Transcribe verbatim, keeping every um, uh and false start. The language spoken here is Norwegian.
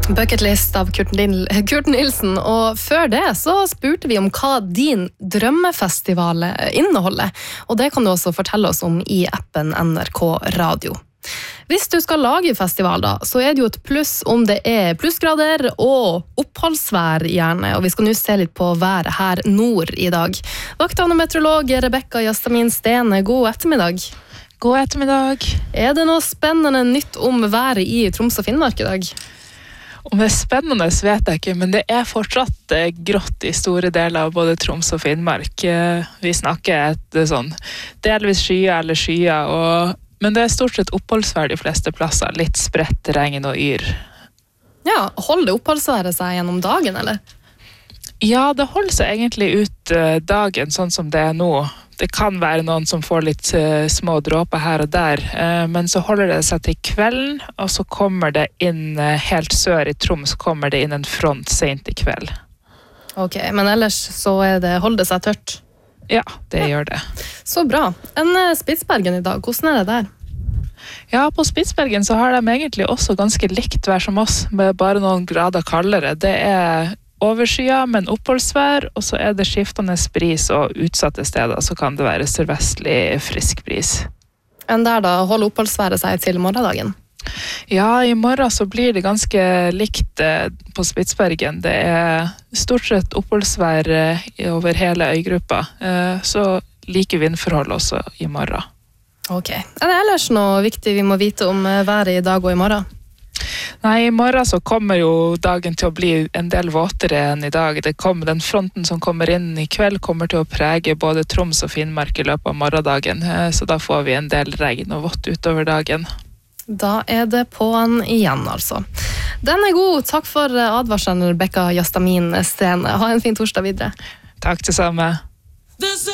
Bucketlist av Kurt, Nil- Kurt Nilsen, og før det så spurte vi om hva din drømmefestival inneholder, og det kan du også fortelle oss om i appen N R K Radio. Hvis du skal lage festival da, så er det jo et pluss om det er plussgrader og oppholdsvær gjerne, og vi skal nå se litt på været her nord i dag. Vakthavende meteorolog Rebecca Jastamin Stene, god ettermiddag. God ettermiddag. Er det noe spennende nytt om været i Troms og Finnmark i dag? Om det er spennende vet jeg ikke, men det er fortsatt grått i store deler av både Troms og Finnmark. Vi snakker et sånn delvis skyer eller skyer, og, men det er stort sett oppholdsvær de fleste plasser. Litt spredt regn og yr. Ja, holder oppholdsværet seg gjennom dagen, eller? Ja, det holder seg egentlig ut dagen sånn som det er nå. Det kan være noen som får litt uh, små dråper her og der, uh, men så holder det seg til kvelden, og så kommer det inn uh, helt sør i Troms, kommer det inn en front sent i kveld. Ok, men ellers så er det, holder det seg tørt? Ja, det ja. gjør det. Så bra. En uh, Spitsbergen i dag, hvordan er det der? Ja, på Spitsbergen så har de egentlig også ganske likt vær som oss, med bare noen grader kaldere. Det er overskya, men oppholdsvær, og så er det skiftende bris, og utsatte steder så kan det være sørvestlig frisk bris. Enn der da, holder oppholdsværet seg til morgendagen? Ja, i morgen så blir det ganske likt på Spitsbergen. Det er stort sett oppholdsvær over hele øygruppa, så like vindforhold også i morgen. Ok. Er det ellers noe viktig vi må vite om været i dag og i morgen? Nei, i morgen så kommer jo dagen til å bli en del våtere enn i dag. Det kommer, den fronten som kommer inn i kveld kommer til å prege både Troms og Finnmark i løpet av morgendagen, så da får vi en del regn og vått utover dagen. Da er det på'n igjen, altså. Den er god. Takk for advarselen, Rebecca Jastamin Stene. Ha en fin torsdag videre. Takk til samme.